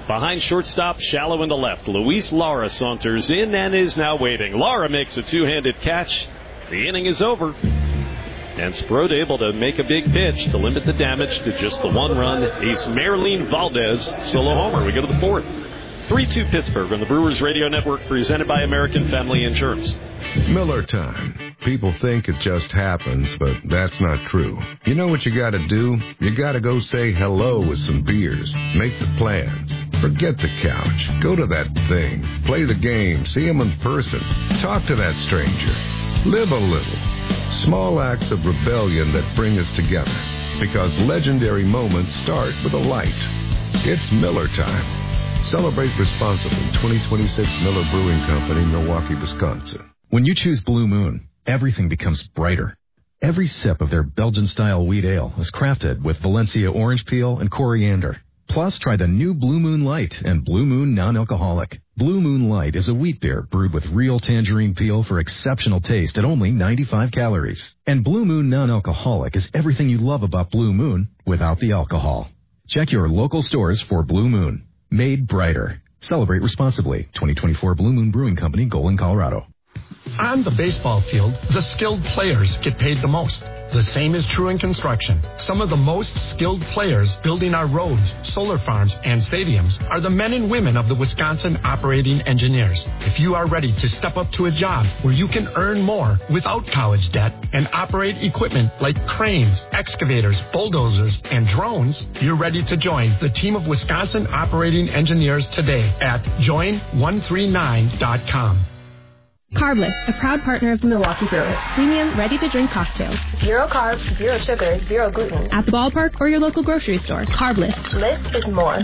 Behind shortstop, shallow in the left. Luis Lara saunters in and is now waiting. Lara makes a two-handed catch. The inning is over. And Sprott able to make a big pitch to limit the damage to just the one run. Ace Marlene Valdez, solo homer. We go to the fourth. 3-2 Pittsburgh on the Brewers Radio Network, presented by American Family Insurance. Miller time. People think it just happens, but that's not true. You know what you gotta do? You gotta go say hello with some beers. Make the plans. Forget the couch. Go to that thing. Play the game. See them in person. Talk to that stranger. Live a little. Small acts of rebellion that bring us together. Because legendary moments start with a light. It's Miller time. Celebrate responsibly. 2026 Miller Brewing Company, Milwaukee, Wisconsin. When you choose Blue Moon, everything becomes brighter. Every sip of their Belgian-style wheat ale is crafted with Valencia orange peel and coriander. Plus, try the new Blue Moon Light and Blue Moon Non-Alcoholic. Blue Moon Light is a wheat beer brewed with real tangerine peel for exceptional taste at only 95 calories. And Blue Moon Non-Alcoholic is everything you love about Blue Moon without the alcohol. Check your local stores for Blue Moon. Made brighter. Celebrate responsibly. 2024 Blue Moon Brewing Company, Golden, Colorado. On the baseball field, the skilled players get paid the most. The same is true in construction. Some of the most skilled players building our roads, solar farms, and stadiums are the men and women of the Wisconsin Operating Engineers. If you are ready to step up to a job where you can earn more without college debt and operate equipment like cranes, excavators, bulldozers, and drones, you're ready to join the team of Wisconsin Operating Engineers today at join139.com. Carbless, a proud partner of the Milwaukee Brewers. Premium, ready-to-drink cocktails. 0 carbs, 0 sugar, 0 gluten. At the ballpark or your local grocery store. Carbless. Less is more.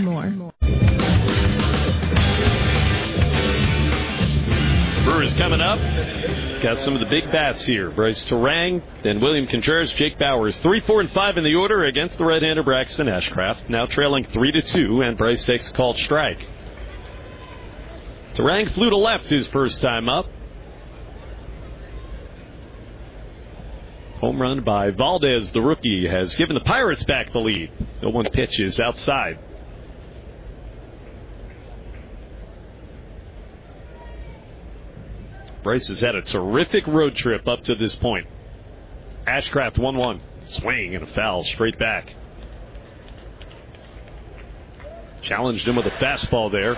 Brewers coming up. Got some of the big bats here. Bryce Terang, then William Contreras, Jake Bauers. 3, 4, and 5 in the order against the right-hander Braxton Ashcraft. Now trailing 3-2, and Bryce takes a called strike. Terang flew to left his first time up. Home run by Valdez, the rookie, has given the Pirates back the lead. The 1 pitch is outside. Bryce has had a terrific road trip up to this point. Ashcraft 1-1. Swing and a foul straight back. Challenged him with a fastball there.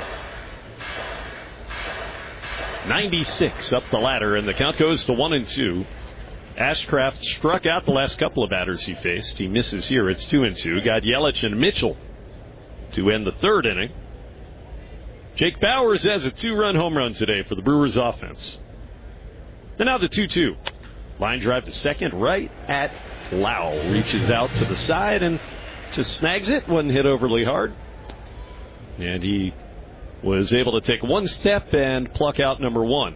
96 up the ladder, and the count goes to 1-2. Ashcraft struck out the last couple of batters he faced. He misses here. It's 2-2. Got Yelich and Mitchell to end the third inning. Jake Bauers has a 2-run home run today for the Brewers offense. And now the 2-2. Line drive to second, right at Lau. Reaches out to the side and just snags it. Wasn't hit overly hard. And he was able to take one step and pluck out number 1.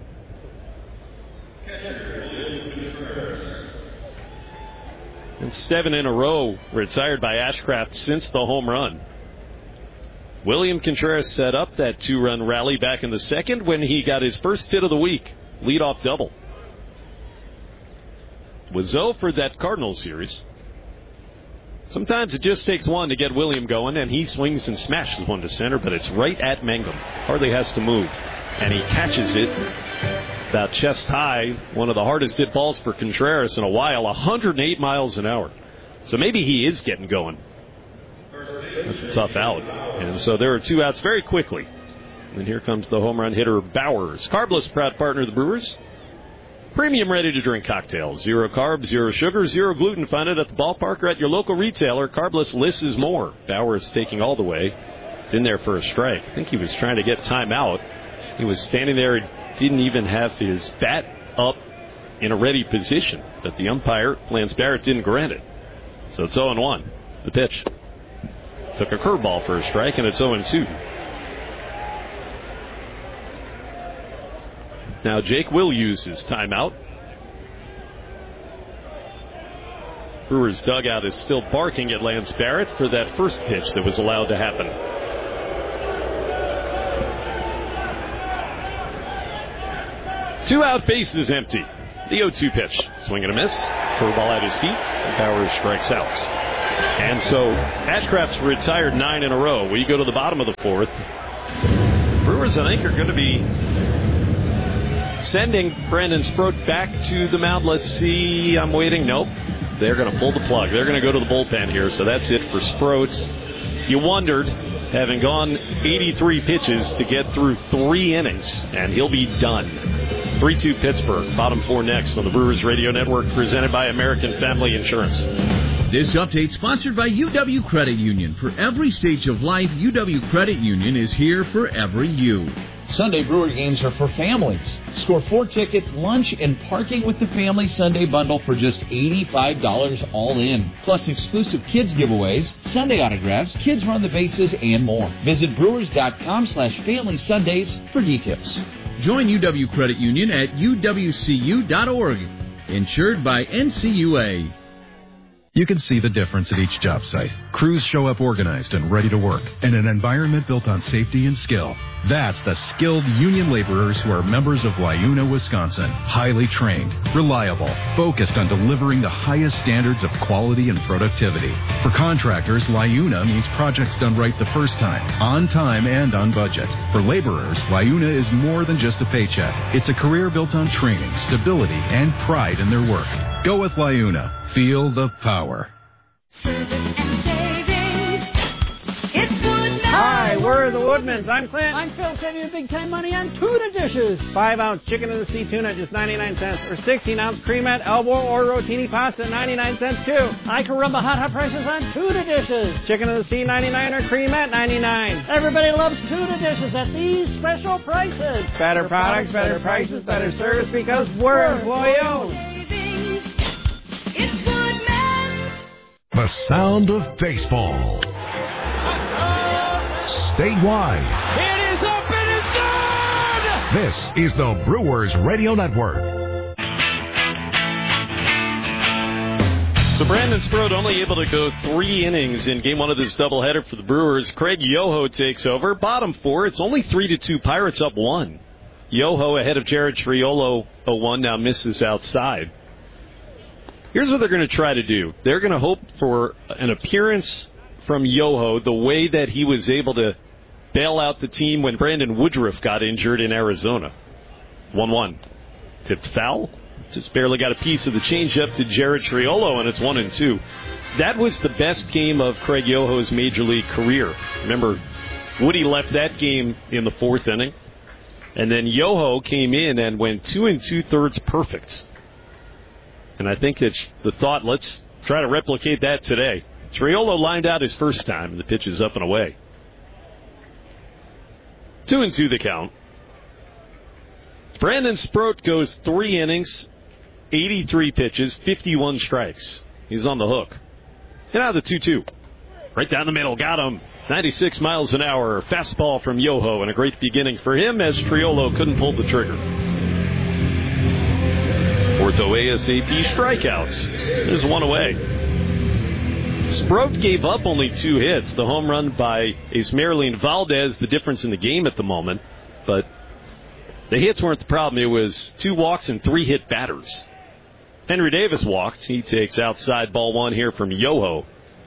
And 7 in a row retired by Ashcraft since the home run. William Contreras set up that 2-run rally back in the second when he got his first hit of the week. Leadoff double. Was 0 for that Cardinals series. Sometimes it just takes one to get William going, and he swings and smashes one to center, but it's right at Mangum. Hardly has to move. And he catches it about chest high, one of the hardest hit balls for Contreras in a while, 108 miles an hour. So maybe he is getting going. That's a tough out. And so there are 2 outs very quickly. And here comes the home run hitter, Bauers. Carbless, proud partner of the Brewers. Premium ready-to-drink cocktails. 0 carbs, 0 sugar, 0 gluten. Find it at the ballpark or at your local retailer. Carbless, less is more. Bauers taking all the way. It's in there for a strike. I think he was trying to get time out. He was standing there. He didn't even have his bat up in a ready position. But the umpire, Lance Barrett, didn't grant it. So it's 0-1. The pitch. Took a curveball for a strike, and it's 0-2. Now Jake will use his timeout. Brewers dugout is still barking at Lance Barrett for that first pitch that was allowed to happen. Two out, bases empty. The 0-2 pitch. Swing and a miss. Curveball at his feet. And Bauers strikes out. And so Ashcraft's retired 9 in a row. We go to the bottom of the fourth. Brewers, I think, are going to be sending Brandon Sproat back to the mound. Let's see. I'm waiting. Nope. They're going to pull the plug. They're going to go to the bullpen here. So that's it for Sproat. You wondered, having gone 83 pitches, to get through 3 innings, and he'll be done. 3-2 Pittsburgh. Bottom 4 next on the Brewers Radio Network, presented by American Family Insurance. This update sponsored by UW Credit Union. For every stage of life, UW Credit Union is here for every you. Sunday Brewer games are for families. Score 4 tickets, lunch, and parking with the Family Sunday Bundle for just $85 all in. Plus exclusive kids giveaways, Sunday autographs, kids run the bases, and more. Visit brewers.com/Family Sundays for details. Join UW Credit Union at uwcu.org. Insured by NCUA. You can see the difference at each job site. Crews show up organized and ready to work, and an environment built on safety and skill. That's the skilled union laborers who are members of LIUNA, Wisconsin. Highly trained, reliable, focused on delivering the highest standards of quality and productivity. For contractors, LIUNA means projects done right the first time, on time and on budget. For laborers, LIUNA is more than just a paycheck. It's a career built on training, stability, and pride in their work. Go with LIUNA. Feel the power. Hi, we're the Woodmans. I'm Clint. I'm Phil, saving you big time money on tuna dishes. 5-ounce chicken of the sea tuna, just 99 cents. Or 16-ounce cremette, elbow, or rotini pasta, 99 cents too. I can run the hot prices on tuna dishes. Chicken of the sea, 99, or cremette, 99. Everybody loves tuna dishes at these special prices. Better products, better prices, better service, because we're employee-owned. The sound of baseball. Statewide. It is up, it is good! This is the Brewers Radio Network. So Brandon Sproat only able to go 3 innings in game 1 of this doubleheader for the Brewers. Craig Yoho takes over. Bottom 4, it's only 3-2. Pirates up 1. Yoho ahead of Jared Triolo, 0-1, now misses outside. Here's what they're going to try to do. They're going to hope for an appearance from Yoho the way that he was able to bail out the team when Brandon Woodruff got injured in Arizona. 1-1. Tipped foul. Just barely got a piece of the changeup to Jared Triolo, and it's 1-2. That was the best game of Craig Yoho's Major League career. Remember, Woody left that game in the 4th inning, and then Yoho came in and went 2 2/3 perfect. And I think it's the thought, let's try to replicate that today. Triolo lined out his first time, and the pitch is up and away. 2-2 the count. Brandon Sproat goes 3 innings, 83 pitches, 51 strikes. He's on the hook. And now the 2-2. Right down the middle, got him. 96 miles an hour. Fastball from Yoho, and a great beginning for him as Triolo couldn't pull the trigger. Ortho ASAP strikeouts. There's 1 away. Sproat gave up only 2 hits. The home run by Ismaelin Valdez, the difference in the game at the moment. But the hits weren't the problem. It was 2 walks and 3 hit batters. Henry Davis walked. He takes outside ball 1 here from Yoho.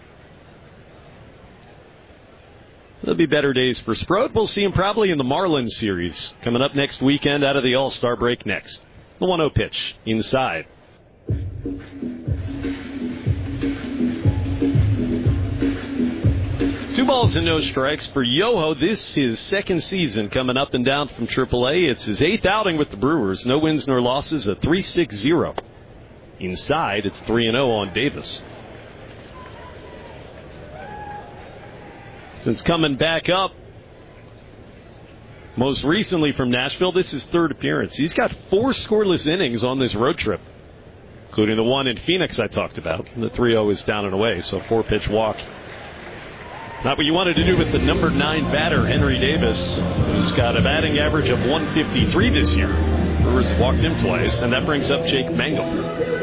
There'll be better days for Sproat. We'll see him probably in the Marlins series coming up next weekend out of the All-Star break next. The 1-0 pitch inside. 2 balls and no strikes for Yoho. This his 2nd season coming up and down from AAA. It's his 8th outing with the Brewers. No wins nor losses, a 3.60. Inside, it's 3-0 on Davis. Since coming back up, most recently from Nashville, this is 3rd appearance. He's got 4 scoreless innings on this road trip, including the one in Phoenix I talked about. And the 3-0 is down and away, so 4-pitch walk. Not what you wanted to do with the number 9 batter, Henry Davis, who's got a batting average of 153 this year. Brewers walked him twice, and that brings up Jake Mangum.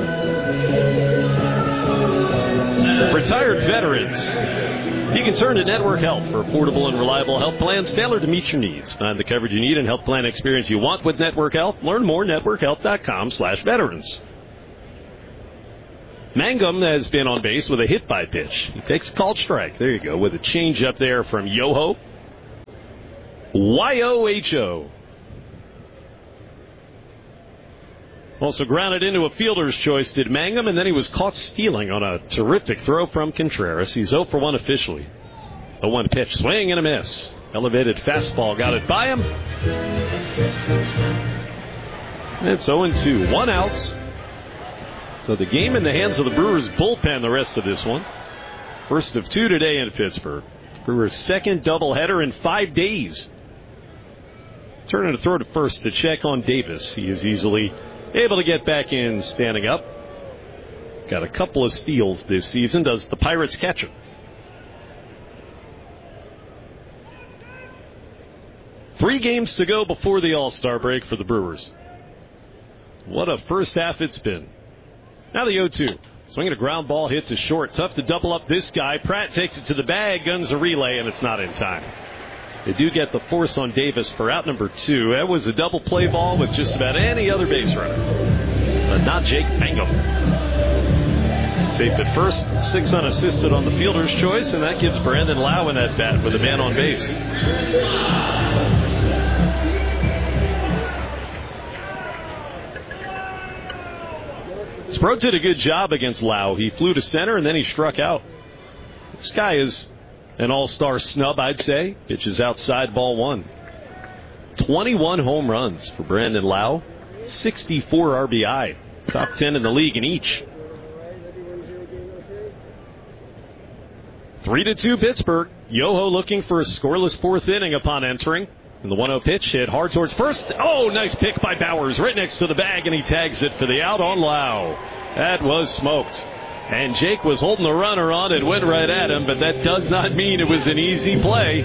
Retired veterans. You can turn to Network Health for affordable and reliable health plans tailored to meet your needs. Find the coverage you need and health plan experience you want with Network Health. Learn more at networkhealth.com/veterans. Mangum has been on base with a hit by pitch. He takes a called strike. There you go, with a change up there from Yoho. Y-O-H-O. Also grounded into a fielder's choice did Mangum, and then he was caught stealing on a terrific throw from Contreras. He's 0 for 1 officially. 0-1 pitch, swing and a miss. Elevated fastball got it by him. And it's 0-2. 1 out. So the game in the hands of the Brewers bullpen the rest of this one. First of 2 today in Pittsburgh. Brewers' second doubleheader in 5 days. Turning to throw to first to check on Davis. He is easily able to get back in standing up. Got a couple of steals this season. Does the Pirates catcher? Three games to go before the All-Star break for the Brewers. What a first half it's been. Now the 0-2. Swinging a ground ball hit to short. Tough to double up this guy. Pratt takes it to the bag, guns a relay, and it's not in time. They do get the force on Davis for out number 2. That was a double play ball with just about any other base runner, but not Jake Mangum. Safe at first, 6 unassisted on the fielder's choice, and that gives Brandon Lowe in that bat with a man on base. Sproat did a good job against Lowe. He flew to center and then he struck out. This guy is an all-star snub, I'd say. Pitches outside, ball 1. 21 home runs for Brandon Lowe. 64 RBI. Top 10 in the league in each. 3-2 Pittsburgh. Yoho looking for a scoreless 4th inning upon entering. And the 1-0 pitch hit hard towards first. Oh, nice pick by Bowers right next to the bag, and he tags it for the out on Lowe. That was smoked. And Jake was holding the runner on and went right at him, but that does not mean it was an easy play.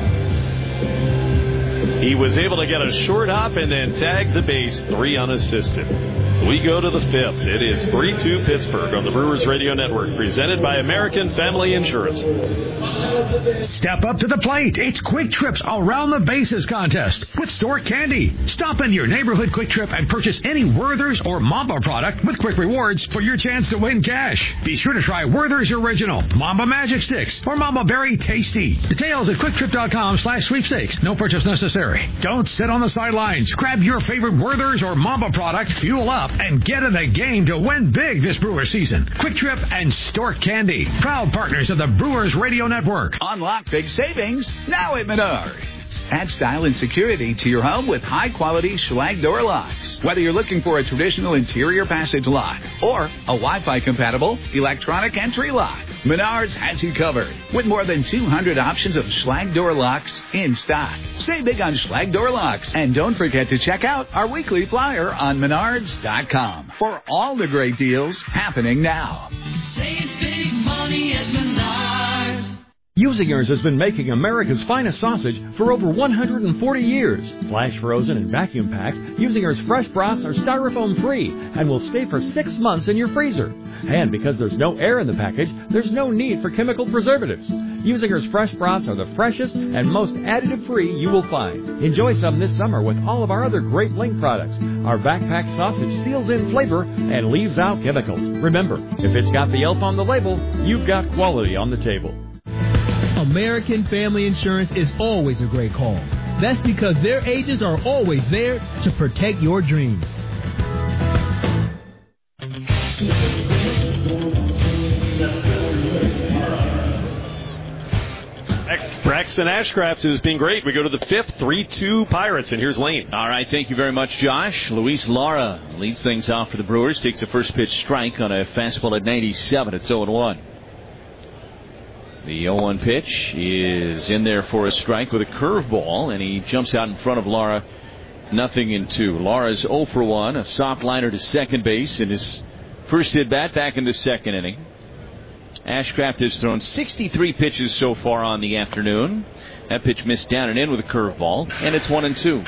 He was able to get a short hop and then tag the base, 3 unassisted. We go to the 5th. It is 3-2 Pittsburgh on the Brewers Radio Network, presented by American Family Insurance. Step up to the plate. It's Quick Trip's Around the Bases contest with Stork Candy. Stop into your neighborhood Quick Trip and purchase any Werther's or Mamba product with Quick Rewards for your chance to win cash. Be sure to try Werther's Original, Mamba Magic Sticks, or Mamba Berry Tasty. Details at QuickTrip.com/sweepstakes. No purchase necessary. Don't sit on the sidelines. Grab your favorite Werther's or Mamba product, fuel up, and get in the game to win big this Brewers season. Quick Trip and Stork Candy, proud partners of the Brewers Radio Network. Unlock big savings now at Menards. Add style and security to your home with high-quality Schlage door locks. Whether you're looking for a traditional interior passage lock or a Wi-Fi compatible electronic entry lock, Menards has you covered with more than 200 options of Schlage door locks in stock. Save big on Schlage door locks, and don't forget to check out our weekly flyer on Menards.com for all the great deals happening now. Save big money at Menards. Usinger's has been making America's finest sausage for over 140 years. Flash frozen and vacuum packed, Usinger's fresh brats are styrofoam free and will stay for 6 months in your freezer. And because there's no air in the package, there's no need for chemical preservatives. Usinger's fresh brats are the freshest and most additive free you will find. Enjoy some this summer with all of our other great Link products. Our backpack sausage seals in flavor and leaves out chemicals. Remember, if it's got the elf on the label, you've got quality on the table. American Family Insurance is always a great call. That's because their agents are always there to protect your dreams. Braxton Ashcraft has been great. We go to the 5th, 3-2 Pirates, and here's Lane. All right, thank you very much, Josh. Luis Lara leads things off for the Brewers, takes a first pitch strike on a fastball at 97. It's 0-1. The 0-1 pitch is in there for a strike with a curveball, and he jumps out in front of Lara. 0-2. Lara's 0 for 1, a soft liner to second base in his first at-bat back in the second inning. Ashcraft has thrown 63 pitches so far on the afternoon. That pitch missed down and in with a curveball, and it's 1-2.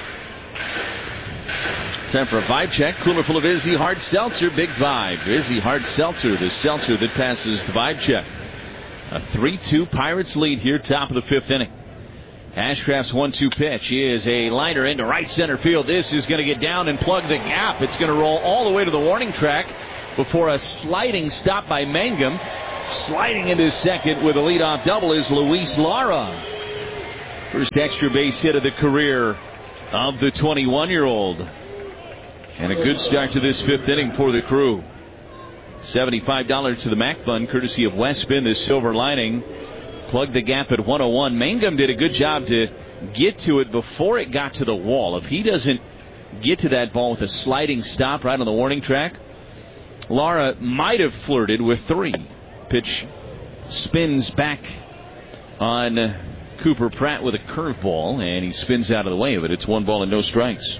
Time for a vibe check. Cooler full of Izzy Hard Seltzer. Big vibe. Izzy Hard Seltzer, the seltzer that passes the vibe check. A 3-2 Pirates lead here, top of the 5th inning. Ashcraft's 1-2 pitch is a liner into right center field. This is going to get down and plug the gap. It's going to roll all the way to the warning track before a sliding stop by Mangum. Sliding into second with a leadoff double is Luis Lara. First extra base hit of the career of the 21-year-old. And a good start to this fifth inning for the Crew. $75 to the MAC Fund, courtesy of West Spin, the Silver Lining. Plug the gap at 101. Mangum did a good job to get to it before it got to the wall. If he doesn't get to that ball with a sliding stop right on the warning track, Lara might have flirted with 3. Pitch spins back on Cooper Pratt with a curveball, and he spins out of the way of it. It's 1 ball and no strikes.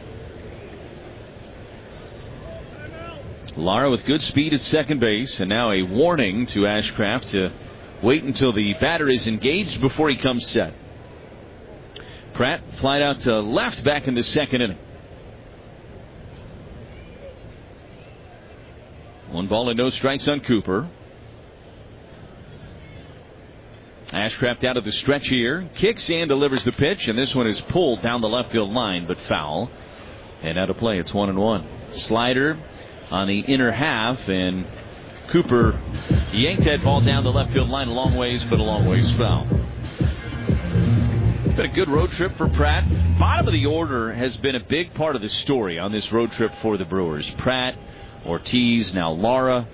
Lara with good speed at second base, and now a warning to Ashcraft to wait until the batter is engaged before he comes set. Pratt flied out to left back in the second inning. 1 ball and no strikes on Cooper. Ashcraft out of the stretch here. Kicks and delivers the pitch, and this one is pulled down the left field line, but foul. And out of play, it's 1-1. Slider on the inner half, and Cooper yanked that ball down the left field line a long ways, but a long ways foul. Been a good road trip for Pratt. Bottom of the order has been a big part of the story on this road trip for the Brewers. Pratt, Ortiz, now Lara.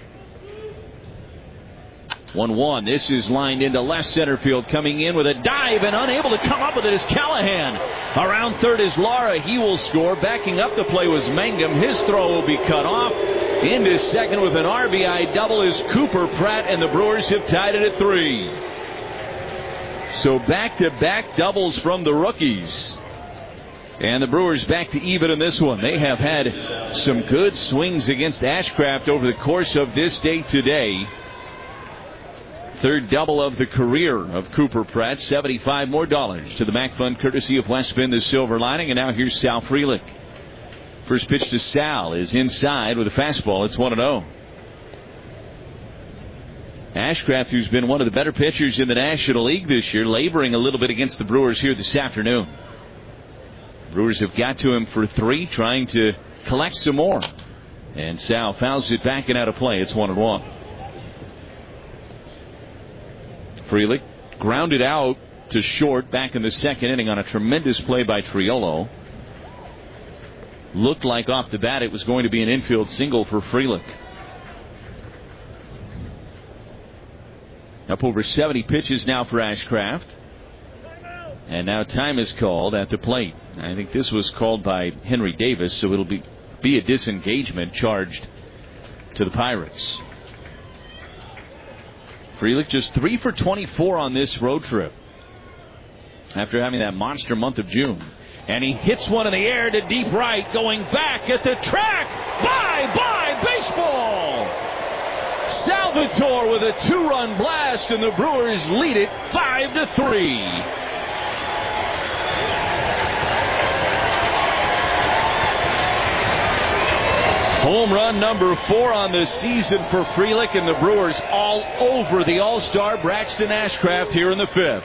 1-1. This is lined into left center field. Coming in with a dive and unable to come up with it is Callahan. Around third is Lara. He will score. Backing up the play was Mangum. His throw will be cut off. Into second with an RBI double is Cooper Pratt, and the Brewers have tied it at 3. So back-to-back doubles from the rookies. And the Brewers back to even in this one. They have had some good swings against Ashcraft over the course of this day today. Third double of the career of Cooper Pratt. $75 more to the MAC Fund, courtesy of West Spin, the Silver Lining. And now here's Sal Frelick. First pitch to Sal is inside with a fastball. It's 1-0. Ashcraft, who's been one of the better pitchers in the National League this year, laboring a little bit against the Brewers here this afternoon. Brewers have got to him for 3, trying to collect some more. And Sal fouls it back and out of play. It's 1-1. Frelick grounded out to short back in the second inning on a tremendous play by Triolo. Looked like off the bat it was going to be an infield single for Frelick. Up over 70 pitches now for Ashcraft. And now time is called at the plate. I think this was called by Henry Davis, so it'll be a disengagement charged to the Pirates. Frelick just 3 for 24 on this road trip after having that monster month of June. And he hits one in the air to deep right, going back at the track. Bye-bye baseball! Salvatore with a 2-run blast, and the Brewers lead it 5-3. Home run number 4 on the season for Frelick, and the Brewers all over the All-Star Braxton Ashcraft here in the 5th.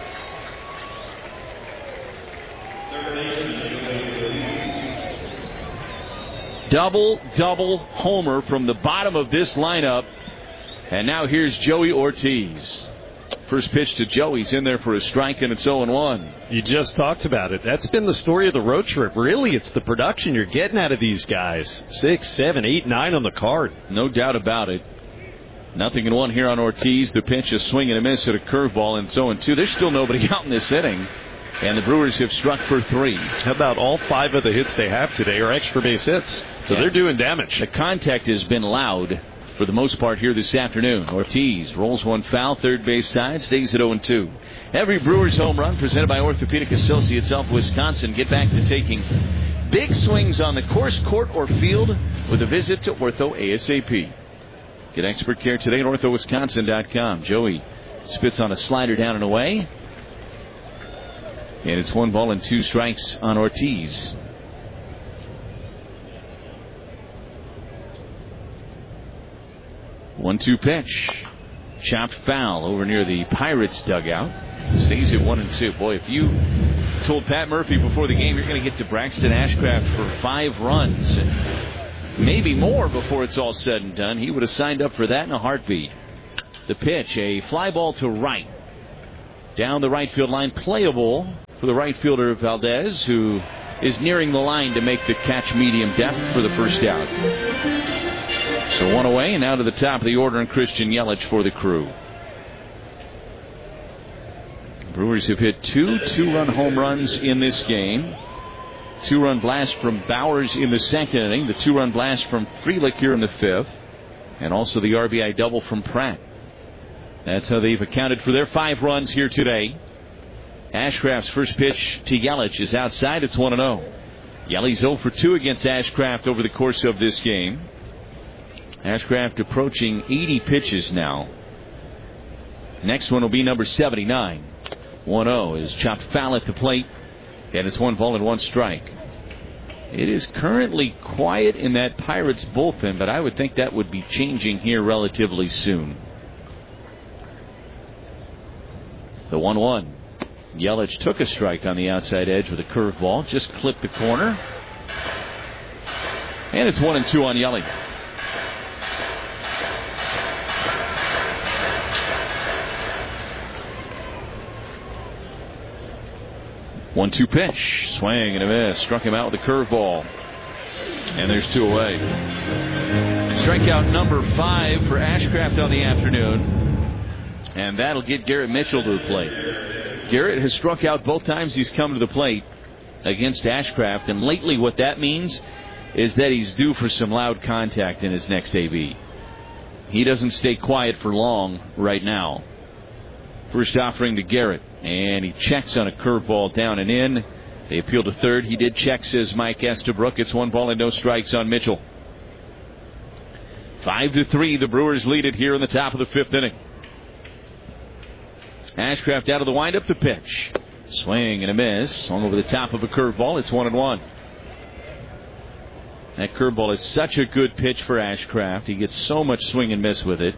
Double homer from the bottom of this lineup. And now here's Joey Ortiz. First pitch to Joey's in there for a strike, and it's 0-1. You just talked about it. That's been the story of the road trip. Really, it's the production you're getting out of these guys. 6, 7, 8, 9 on the card. No doubt about it. 0-1 here on Ortiz. The pitch, a swing and a miss at a curveball, and 0-2. There's still nobody out in this inning, and the Brewers have struck for 3. How about all 5 of the hits they have today are extra base hits? So they're doing damage. The contact has been loud for the most part here this afternoon. Ortiz rolls one foul, third base side, stays at 0-2. Every Brewers home run presented by Orthopedic Associates of Wisconsin. Get back to taking big swings on the course, court, or field with a visit to Ortho ASAP. Get expert care today at orthowisconsin.com. Joey spits on a slider down and away. And it's 1 ball and 2 strikes on Ortiz. One-two pitch. Chopped foul over near the Pirates dugout. Stays at 1-2. Boy, if you told Pat Murphy before the game you're going to get to Braxton Ashcraft for 5 runs and maybe more before it's all said and done. He would have signed up for that in a heartbeat. The pitch, a fly ball to right. Down the right field line, playable for the right fielder Valdez, who is nearing the line to make the catch medium depth for the first out. So one away, and now to the top of the order, and Christian Yelich for the Crew. Brewers have hit two-run home runs in this game. 2-run blast from Bowers in the second inning. The 2-run blast from Frelick here in the fifth. And also the RBI double from Pratt. That's how they've accounted for their 5 runs here today. Ashcraft's first pitch to Yelich is outside. It's 1-0. Yelich 0 for 2 against Ashcraft over the course of this game. Ashcraft approaching 80 pitches now. Next one will be number 79. 1-0 is chopped foul at the plate. And it's 1 ball and 1 strike. It is currently quiet in that Pirates bullpen, but I would think that would be changing here relatively soon. The 1-1. Yelich took a strike on the outside edge with a curveball. Just clipped the corner. And it's 1-2 on Yelich. One-two pitch. Swing and a miss. Struck him out with a curveball. And there's 2 away. Strikeout number 5 for Ashcraft on the afternoon. And that'll get Garrett Mitchell to the plate. Garrett has struck out both times he's come to the plate against Ashcraft. And lately what that means is that he's due for some loud contact in his next AB. He doesn't stay quiet for long right now. First offering to Garrett. And he checks on a curveball down and in. They appeal to third. He did check, says Mike Estabrook. It's 1 ball and no strikes on Mitchell. 5-3. The Brewers lead it here in the top of the 5th inning. Ashcraft out of the windup, the pitch. Swing and a miss. Swung over the top of a curveball. It's 1-1. That curveball is such a good pitch for Ashcraft. He gets so much swing and miss with it.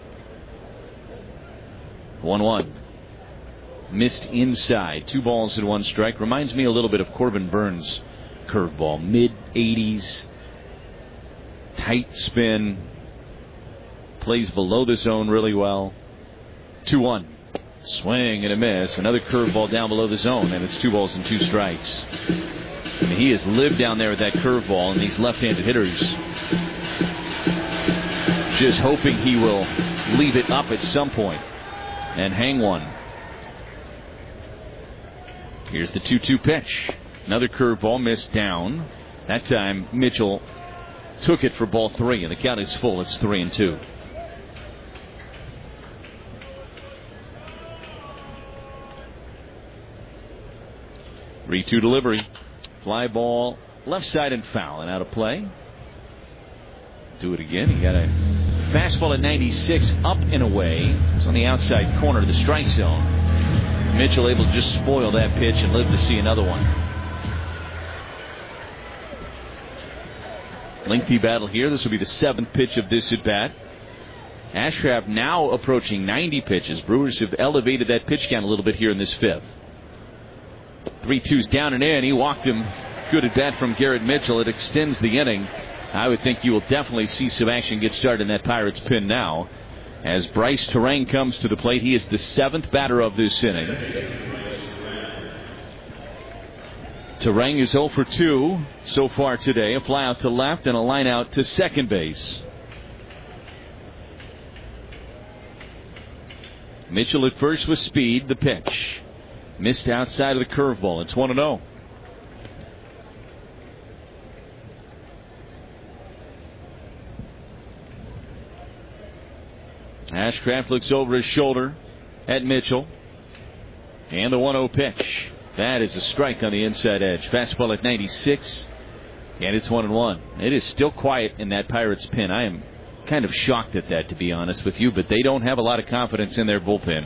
1-1. Missed inside. 2 balls and 1 strike. Reminds me a little bit of Corbin Burns' curveball. Mid-80s. Tight spin. Plays below the zone really well. 2-1. Swing and a miss. Another curveball down below the zone, and it's 2 balls and 2 strikes. And he has lived down there with that curveball, and these left-handed hitters just hoping he will leave it up at some point and hang one. Here's the 2-2 pitch. Another curveball missed down. That time Mitchell took it for ball 3, and the count is full. It's 3-2. Three-two delivery. Fly ball left side and foul and out of play. Do it again. He got a fastball at 96 up and away. It's on the outside corner of the strike zone. Mitchell able to just spoil that pitch and live to see another one. Lengthy battle here. This will be the 7th pitch of this at bat. Ashcraft now approaching 90 pitches. Brewers have elevated that pitch count a little bit here in this 5th. 3-2's down and in. He walked him. Good at bat from Garrett Mitchell. It extends the inning. I would think you will definitely see some action get started in that Pirates pen now. As Bryce Terang comes to the plate, he is the 7th batter of this inning. Terang is 0 for 2 so far today. A fly out to left and a line out to second base. Mitchell at first with speed. The pitch. Missed outside of the curveball. It's 1-0. Ashcraft looks over his shoulder at Mitchell. And the 1-0 pitch. That is a strike on the inside edge. Fastball at 96. And it's 1-1. It is still quiet in that Pirates pen. I am kind of shocked at that, to be honest with you. But they don't have a lot of confidence in their bullpen.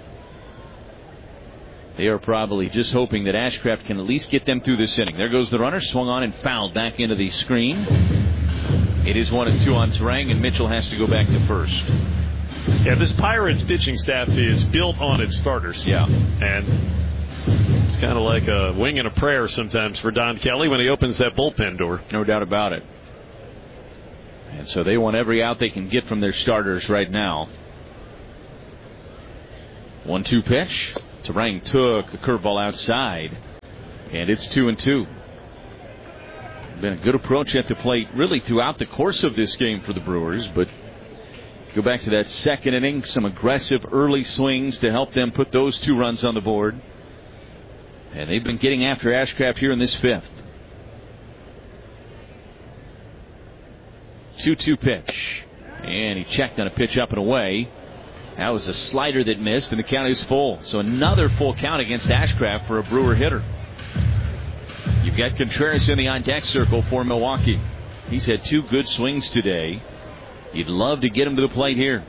They are probably just hoping that Ashcraft can at least get them through this inning. There goes the runner. Swung on and fouled back into the screen. It is 1-2 on Terang, and Mitchell has to go back to first. Yeah, this Pirates pitching staff is built on its starters. Yeah. And it's kind of like a wing and a prayer sometimes for Don Kelly when he opens that bullpen door. No doubt about it. And so they want every out they can get from their starters right now. 1-2 pitch. Turang took a curveball outside, and it's 2-2. Been a good approach at the plate really throughout the course of this game for the Brewers, but go back to that second inning, some aggressive early swings to help them put those 2 runs on the board. And they've been getting after Ashcraft here in this 5th. 2-2 pitch. And he checked on a pitch up and away. That was a slider that missed, and the count is full. So another full count against Ashcraft for a Brewer hitter. You've got Contreras in the on-deck circle for Milwaukee. He's had 2 good swings today. You'd love to get him to the plate here.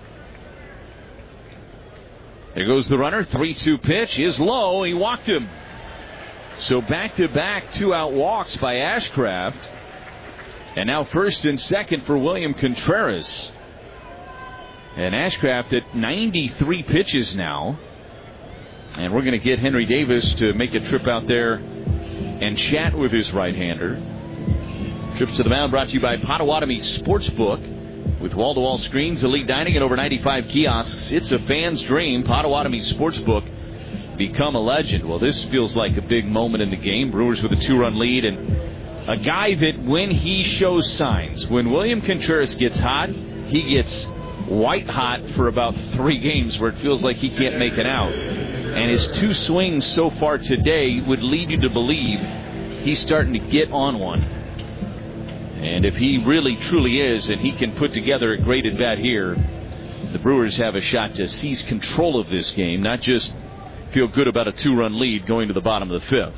There goes the runner. 3-2 pitch is low. He walked him. So back-to-back 2-out walks by Ashcraft. And now first and second for William Contreras. And Ashcraft at 93 pitches now. And we're going to get Henry Davis to make a trip out there and chat with his right-hander. Trips to the mound brought to you by Potawatomi Sportsbook. With wall-to-wall screens, elite dining, and over 95 kiosks, it's a fan's dream. Potawatomi Sportsbook, become a legend. Well, this feels like a big moment in the game. Brewers with a 2-run lead, and a guy that when he shows signs, when William Contreras gets hot, he gets white hot for about 3 games where it feels like he can't make it out. And his 2 swings so far today would lead you to believe he's starting to get on one. And if he really truly is, and he can put together a great at-bat here, the Brewers have a shot to seize control of this game, not just feel good about a 2-run lead going to the bottom of the 5th.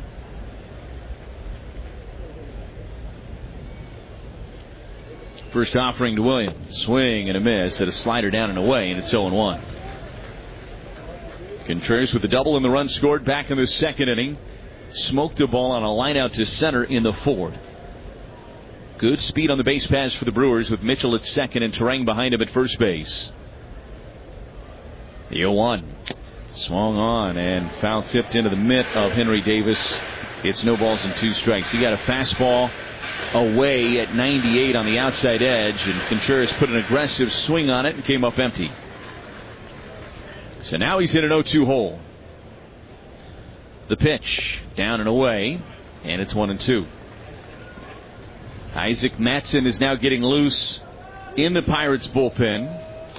First offering to Williams. Swing and a miss at a slider down and away, and it's 0-1. Contreras with the double and the run scored back in the second inning. Smoked a ball on a line out to center in the 4th. Good speed on the base pass for the Brewers with Mitchell at second and Turang behind him at first base. The 0-1. Swung on and foul tipped into the mitt of Henry Davis. It's no balls and 2 strikes. He got a fastball away at 98 on the outside edge, and Contreras put an aggressive swing on it and came up empty. So now he's in an 0-2 hole. The pitch down and away, and it's 1-2. Isaac Mattson is now getting loose in the Pirates bullpen.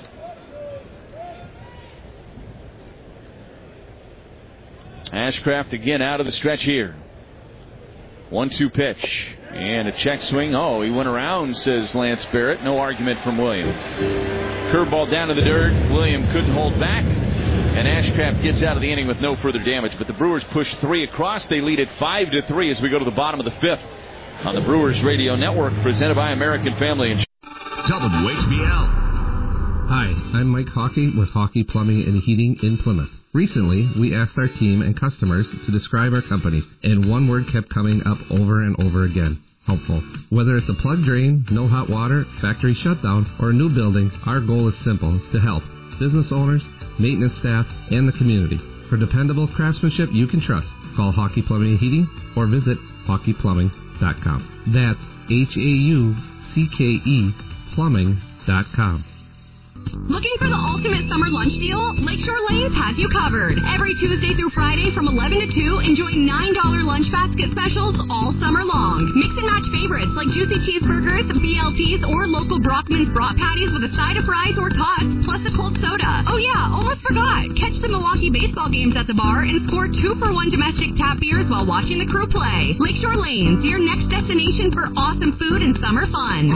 Ashcraft again out of the stretch here. 1-2 pitch. And a check swing. Oh, he went around, says Lance Barrett. No argument from William. Curveball down to the dirt. William couldn't hold back. And Ashcraft gets out of the inning with no further damage. But the Brewers push 3 across. They lead it 5-3 as we go to the bottom of the 5th on the Brewers Radio Network, presented by American Family Insurance. WHBL. Hi, I'm Mike Hockey with Hockey Plumbing and Heating in Plymouth. Recently, we asked our team and customers to describe our company, and one word kept coming up over and over again: helpful. Whether it's a plug drain, no hot water, factory shutdown, or a new building, our goal is simple: to help business owners, maintenance staff, and the community. For dependable craftsmanship you can trust, call Hockey Plumbing and Heating or visit hockeyplumbing.com. That's HAUCKE plumbing.com. Looking for the ultimate summer lunch deal? Lakeshore Lanes has you covered. Every Tuesday through Friday from 11 to 2, enjoy $9 lunch basket specials all summer long. Mix and match favorites like juicy cheeseburgers, BLTs, or local Brockman's brat patties with a side of fries or tots, plus a cold soda. Oh yeah, almost forgot. Catch the Milwaukee baseball games at the bar and score 2-for-1 domestic tap beers while watching the crew play. Lakeshore Lanes, your next destination for awesome food and summer fun.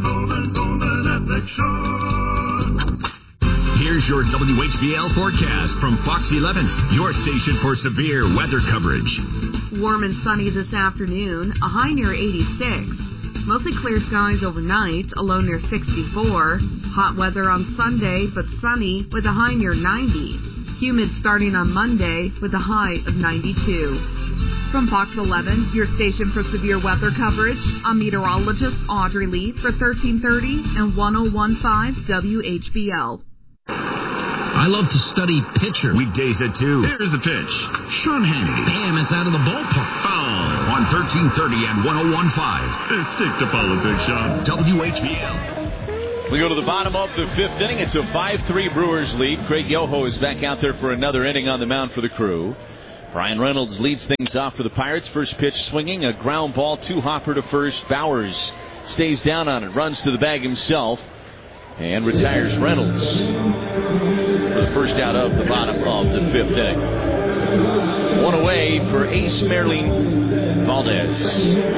Here's your WHBL forecast from Fox 11, your station for severe weather coverage. Warm and sunny this afternoon, a high near 86. Mostly clear skies overnight, a low near 64. Hot weather on Sunday, but sunny with a high near 90. Humid starting on Monday with a high of 92. From Fox 11, your station for severe weather coverage, I'm meteorologist Audrey Lee for 1330 and 1015 WHBL. I love to study pitcher. Weekdays at 2. Here's the pitch. Sean Hannity. Bam, it's out of the ballpark. Oh, on 1330 and 101.5. Stick to politics, Sean. WHBL. We go to the bottom of the fifth inning. It's a 5-3 Brewers lead. Craig Yoho is back out there for another inning on the mound for the Crew. Brian Reynolds leads things off for the Pirates. First pitch swinging, a ground ball to Hopper to first. Bowers stays down on it, runs to the bag himself, and retires Reynolds for the first out of the bottom of the fifth inning. One away for Ace Merlin Valdez.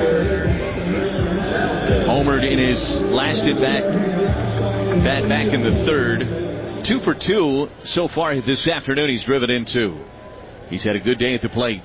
Homered in his last bat back in the third. 2 for 2 so far this afternoon. He's driven in 2. He's had a good day at the plate.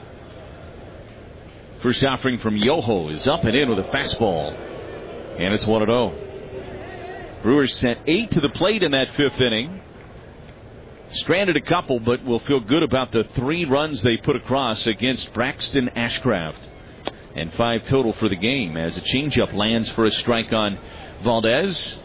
First offering from Yoho is up and in with a fastball. And it's 1-0. Brewers sent 8 to the plate in that fifth inning. Stranded a couple, but will feel good about the 3 runs they put across against Braxton Ashcraft. And 5 total for the game as a changeup lands for a strike on Valdez.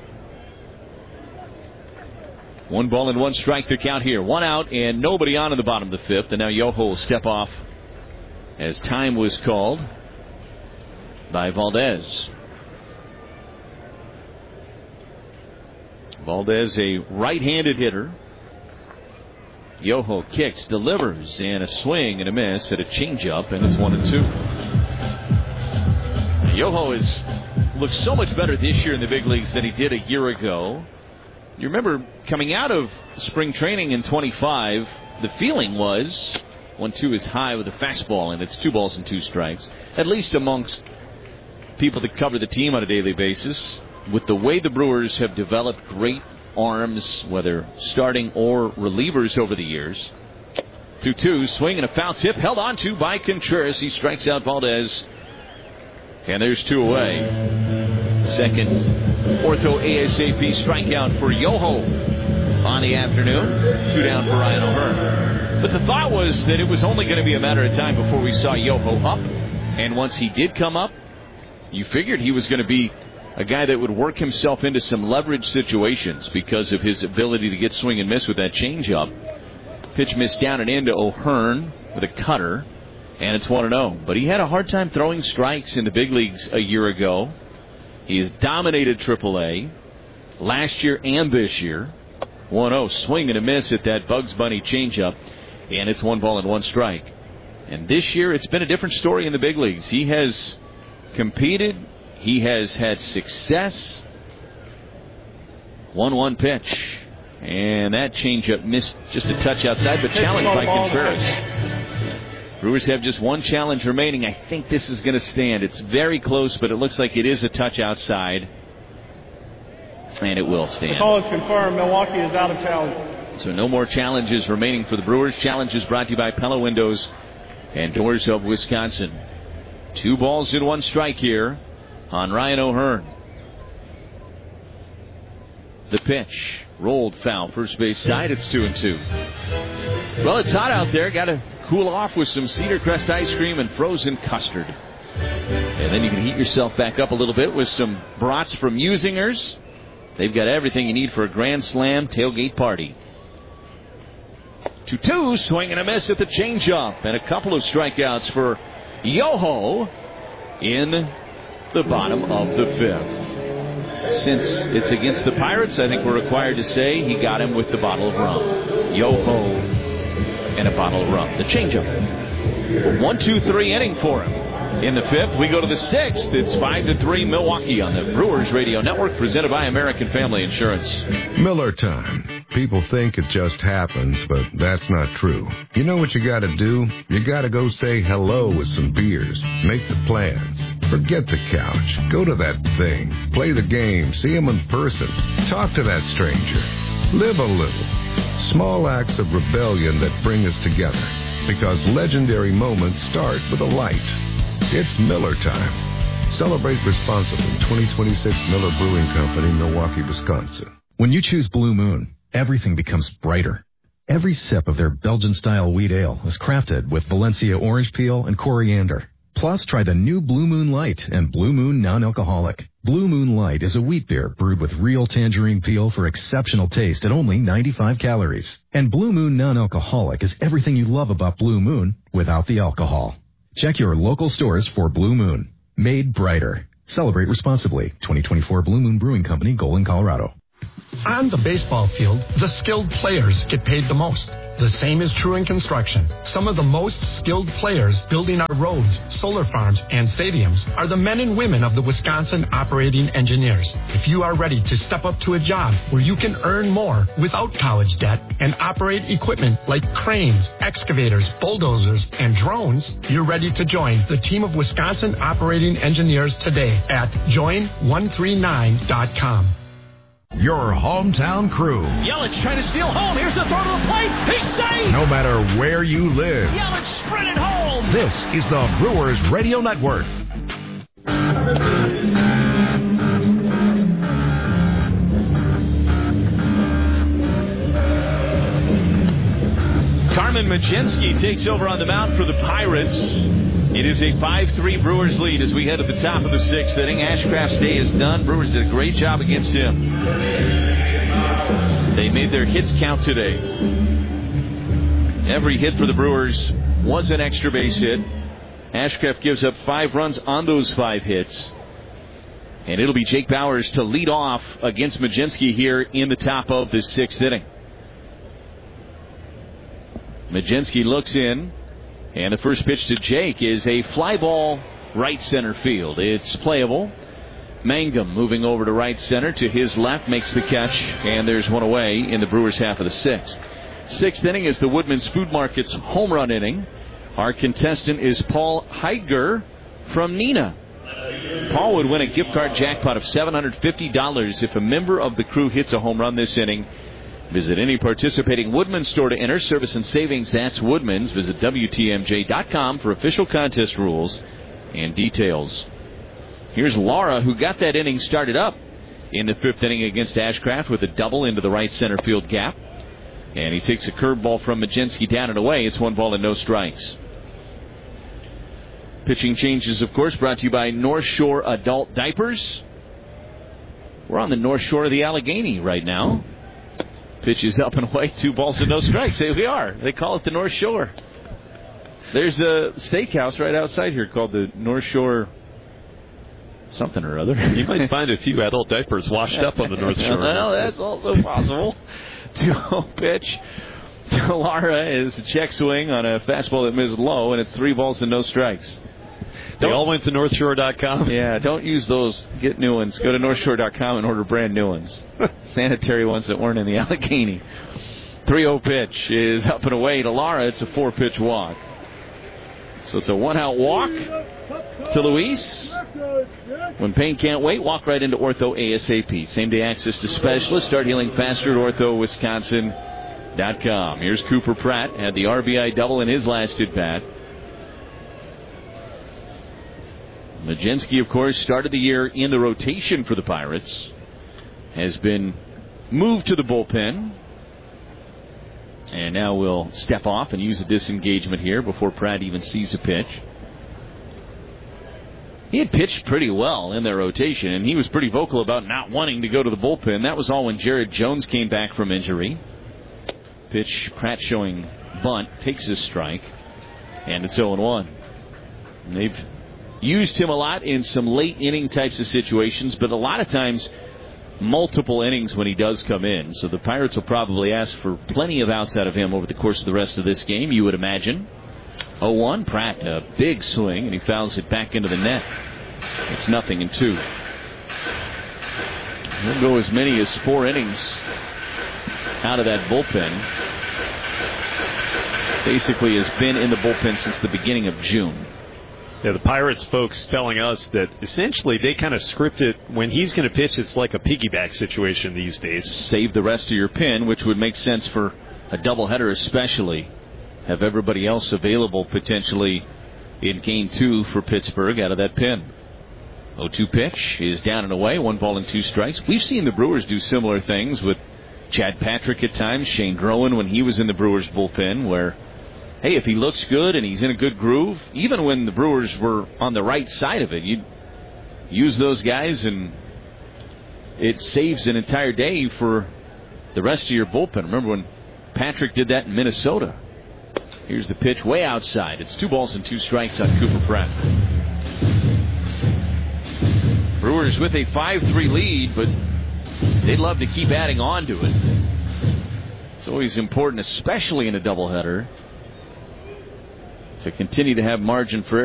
1 ball and 1 strike to count here. 1 out and nobody on in the bottom of the fifth. And now Yoho will step off as time was called by Valdez. Valdez, a right-handed hitter. Yoho kicks, delivers, and a swing and a miss at a changeup, and it's 1-2. Yoho has looked so much better this year in the big leagues than he did a year ago. You remember coming out of spring training in 25, the feeling was 1-2 is high with a fastball, and it's 2 balls and 2 strikes. At least amongst people that cover the team on a daily basis. With the way the Brewers have developed great arms, whether starting or relievers over the years. 2-2, swing and a foul tip held on to by Contreras. He strikes out Valdez. And there's 2 away. Second ortho ASAP strikeout for Yoho on the afternoon. 2 down for Ryan O'Hearn. But the thought was that it was only going to be a matter of time before we saw Yoho up. And once he did come up, you figured he was going to be a guy that would work himself into some leverage situations because of his ability to get swing and miss with that changeup. Pitch missed down and into O'Hearn with a cutter, and it's 1-0. But he had a hard time throwing strikes in the big leagues a year ago. He has dominated AAA last year and this year. 1-0, swing and a miss at that Bugs Bunny changeup, and it's 1 ball and 1 strike. And this year it's been a different story in the big leagues. He has competed. He has had success. 1-1 pitch. And that changeup missed just a touch outside, but challenged by Contreras. Brewers have just 1 challenge remaining. I think this is going to stand. It's very close, but it looks like it is a touch outside. And it will stand. The call is confirmed. Milwaukee is out of challenge. So no more challenges remaining for the Brewers. Challenges brought to you by Pella Windows and Doors of Wisconsin. 2 balls and 1 strike here on Ryan O'Hearn. The pitch. Rolled foul. First base side. It's 2-2. Well, it's hot out there. Got to cool off with some Cedar Crest ice cream and frozen custard. And then you can heat yourself back up a little bit with some brats from Usingers. They've got everything you need for a Grand Slam tailgate party. 2-2. Swing and a miss at the changeup. And a couple of strikeouts for Yoho in the bottom of the fifth. Since it's against the Pirates, I think we're required to say he got him with the bottle of rum. Yoho and a bottle of rum. The changeup. 1-2-3 inning for him. In the fifth, we go to the sixth. It's 5-3 Milwaukee on the Brewers Radio Network, presented by American Family Insurance. Miller time. People think it just happens, but that's not true. You know what you gotta do? You gotta go say hello with some beers. Make the plans. Forget the couch. Go to that thing. Play the game. See them in person. Talk to that stranger. Live a little. Small acts of rebellion that bring us together. Because legendary moments start with a light. It's Miller time. Celebrate responsibly. 2026 Miller Brewing Company, Milwaukee, Wisconsin. When you choose Blue Moon, everything becomes brighter. Every sip of their Belgian-style wheat ale is crafted with Valencia orange peel and coriander. Plus, try the new Blue Moon Light and Blue Moon Non-Alcoholic. Blue Moon Light is a wheat beer brewed with real tangerine peel for exceptional taste at only 95 calories. And Blue Moon Non-Alcoholic is everything you love about Blue Moon without the alcohol. Check your local stores for Blue Moon. Made brighter. Celebrate responsibly. 2024 Blue Moon Brewing Company, Golden, Colorado. On the baseball field, the skilled players get paid the most. The same is true in construction. Some of the most skilled players building our roads, solar farms, and stadiums are the men and women of the Wisconsin Operating Engineers. If you are ready to step up to a job where you can earn more without college debt and operate equipment like cranes, excavators, bulldozers, and drones, you're ready to join the team of Wisconsin Operating Engineers today at join139.com. Your hometown crew. Yelich trying to steal home. Here's the throw to the plate. He's safe. No matter where you live. Yelich sprinted home. This is the Brewers Radio Network. Carmen Mlodzinski takes over on the mound for the Pirates. It is a 5-3 Brewers lead as we head to the top of the sixth inning. Ashcraft's day is done. Brewers did a great job against him. They made their hits count today. Every hit for the Brewers was an extra base hit. Ashcraft gives up 5 runs on those 5 hits. And it'll be Jake Bauers to lead off against Mlodzinski here in the top of the sixth inning. Mlodzinski looks in. And the first pitch to Jake is a fly ball right center field. It's playable. Mangum moving over to right center to his left makes the catch, and there's one away in the Brewers' half of the sixth. Sixth inning is the Woodman's Food Market's home run inning. Our contestant is Paul Heidger from Neenah. Paul would win a gift card jackpot of $750 if a member of the crew hits a home run this inning. Visit any participating Woodman's store to enter. Service and savings, that's Woodman's. Visit WTMJ.com for official contest rules and details. Here's Lara, who got that inning started up in the fifth inning against Ashcraft with a double into the right center field gap. And he takes a curveball from Mlodzinski down and away. It's 1 ball and no strikes. Pitching changes, of course, brought to you by North Shore Adult Diapers. We're on the North Shore of the Allegheny right now. Pitch is up and away, 2 balls and no strikes. Here we are. They call it the North Shore. There's a steakhouse right outside here called the North Shore something or other. You might find a few adult diapers washed up on the North Shore. Well, that's also possible. 2-0 pitch to Lara is a check swing on a fastball that missed low, and it's 3 balls and no strikes. They all went to NorthShore.com. Yeah, don't use those. Get new ones. Go to NorthShore.com and order brand new ones. Sanitary ones that weren't in the Allegheny. 3-0 pitch is up and away to Lara. It's a 4-pitch walk. So it's a 1-out walk to Luis. When pain can't wait, walk right into Ortho ASAP. Same-day access to specialists. Start healing faster at OrthoWisconsin.com. Here's Cooper Pratt. Had the RBI double in his last at-bat. Mlodzinski, of course, started the year in the rotation for the Pirates. Has been moved to the bullpen. And now will step off and use a disengagement here before Pratt even sees a pitch. He had pitched pretty well in their rotation, and he was pretty vocal about not wanting to go to the bullpen. That was all when Jared Jones came back from injury. Pitch, Pratt showing bunt, takes his strike, and it's 0-1. They've used him a lot in some late inning types of situations, but a lot of times multiple innings when he does come in. So the Pirates will probably ask for plenty of outs out of him over the course of the rest of this game, you would imagine. 0-1, Pratt, a big swing, and he fouls it back into the net. It's 0-2. He'll go as many as 4 innings out of that bullpen. Basically has been in the bullpen since the beginning of June. Yeah, the Pirates folks telling us that essentially they kind of script it. When he's going to pitch, it's like a piggyback situation these days. Save the rest of your pin, which would make sense for a doubleheader especially. Have everybody else available potentially in Game 2 for Pittsburgh out of that pin. 0-2 pitch is down and away, 1 ball and 2 strikes. We've seen the Brewers do similar things with Chad Patrick at times, Shane Drowan when he was in the Brewers bullpen, where hey, if he looks good and he's in a good groove, even when the Brewers were on the right side of it, you'd use those guys and it saves an entire day for the rest of your bullpen. Remember when Patrick did that in Minnesota? Here's the pitch way outside. It's 2 balls and 2 strikes on Cooper Pratt. Brewers with a 5-3 lead, but they'd love to keep adding on to it. It's always important, especially in a doubleheader, to continue to have margin for